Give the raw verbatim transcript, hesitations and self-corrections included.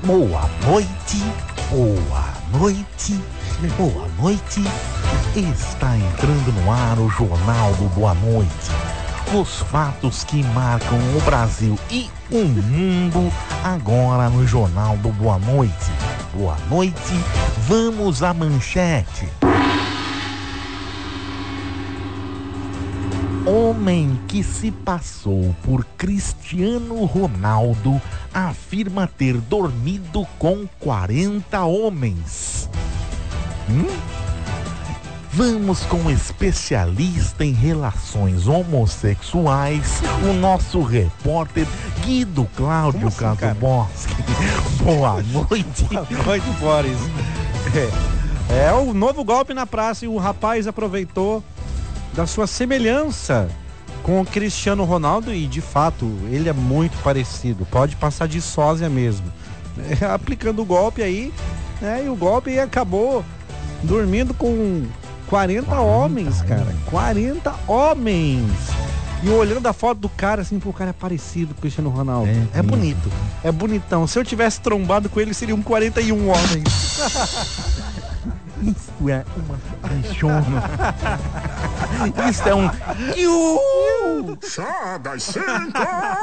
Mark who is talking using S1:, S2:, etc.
S1: Boa noite, boa noite, boa noite. Está entrando no ar o Jornal do Boa Noite. Os fatos que marcam o Brasil e o mundo agora no Jornal do Boa Noite. Boa noite, vamos à manchete. Homem que se passou por Cristiano Ronaldo afirma ter dormido com quarenta homens. Hum? Vamos com um especialista em relações homossexuais, o nosso repórter Guido Cláudio
S2: assim,
S1: Cazubowski. Boa noite.
S2: Boa noite, Boris. É, é o novo golpe na praça e o rapaz aproveitou da sua semelhança com o Cristiano Ronaldo e, de fato, ele é muito parecido. Pode passar de sósia mesmo. É, aplicando o golpe aí, né? E o golpe acabou dormindo com quarenta homens, cara. quarenta homens. E olhando a foto do cara, assim, pô, o cara é parecido com o Cristiano Ronaldo. É, é bonito. É bonitão. Se eu tivesse trombado com ele, seriam quarenta e um homens.
S1: Isso é uma paixona. Isso é um...
S3: Chá das cinco!